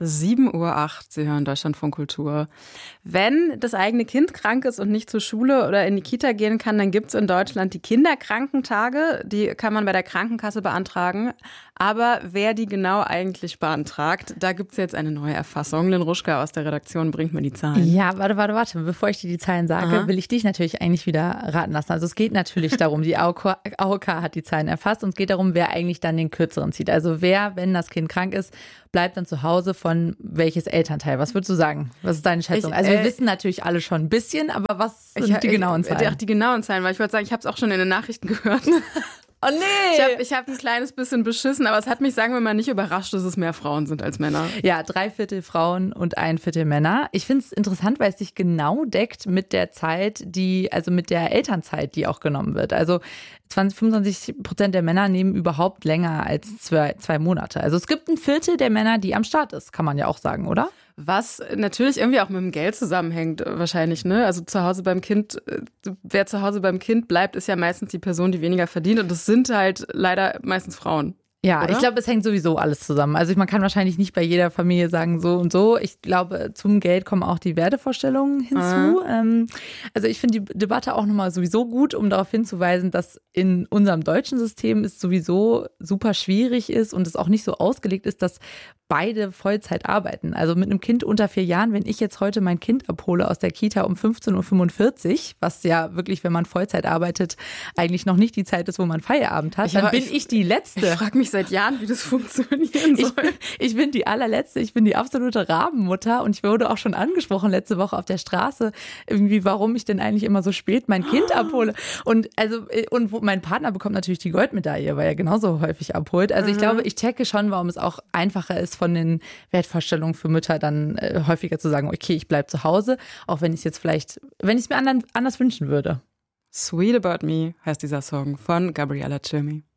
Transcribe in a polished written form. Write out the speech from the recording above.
7:08 Uhr, Sie hören Deutschlandfunk Kultur. Wenn das eigene Kind krank ist und nicht zur Schule oder in die Kita gehen kann, dann gibt es in Deutschland die Kinderkrankentage. Die kann man bei der Krankenkasse beantragen. Aber wer die genau eigentlich beantragt, da gibt es jetzt eine neue Erfassung. Lynn Ruschka aus der Redaktion bringt mir die Zahlen. Ja, warte. Bevor ich dir die Zahlen sage, will ich dich natürlich eigentlich wieder raten lassen. Also es geht natürlich darum, die AOK hat die Zahlen erfasst und es geht darum, wer eigentlich dann den kürzeren zieht. Also wer, wenn das Kind krank ist, bleibt dann zu Hause von welches Elternteil? Was würdest du sagen? Was ist deine Schätzung? Also wir wissen natürlich alle schon ein bisschen, aber was sind die genauen Zahlen? Die genauen Zahlen, weil ich wollte sagen, ich habe es auch schon in den Nachrichten gehört. Oh nee! Ich hab ein kleines bisschen beschissen, aber es hat mich, sagen wir mal, nicht überrascht, dass es mehr Frauen sind als Männer. Ja, 3/4 Frauen und 1/4 Männer. Ich finde es interessant, weil es sich genau deckt mit der Zeit, also mit der Elternzeit, die auch genommen wird. Also 25% der Männer nehmen überhaupt länger als 2 Monate. Also es gibt 1/4 der Männer, die am Start ist, kann man ja auch sagen, oder? Was natürlich irgendwie auch mit dem Geld zusammenhängt, wahrscheinlich, ne? Also wer zu Hause beim Kind bleibt, ist ja meistens die Person, die weniger verdient. Und das sind halt leider meistens Frauen. Ja, oder? Ich glaube, es hängt sowieso alles zusammen. Also man kann wahrscheinlich nicht bei jeder Familie sagen so und so. Ich glaube, zum Geld kommen auch die Wertevorstellungen hinzu. Also ich finde die Debatte auch nochmal sowieso gut, um darauf hinzuweisen, dass in unserem deutschen System es sowieso super schwierig ist und es auch nicht so ausgelegt ist, dass beide Vollzeit arbeiten. Also mit einem Kind unter 4 Jahren, wenn ich jetzt heute mein Kind abhole aus der Kita um 15:45 Uhr, was ja wirklich, wenn man Vollzeit arbeitet, eigentlich noch nicht die Zeit ist, wo man Feierabend hat, dann bin ich die Letzte. Ich frage mich seit Jahren, wie das funktionieren soll. Ich bin die allerletzte, ich bin die absolute Rabenmutter und ich wurde auch schon angesprochen letzte Woche auf der Straße, irgendwie, warum ich denn eigentlich immer so spät mein Kind abhole. Und mein Partner bekommt natürlich die Goldmedaille, weil er genauso häufig abholt. Also ich glaube, ich checke schon, warum es auch einfacher ist, von den Wertvorstellungen für Mütter dann häufiger zu sagen, okay, ich bleibe zu Hause, auch wenn ich es mir anders wünschen würde. Sweet About Me heißt dieser Song von Gabriella Cilmi.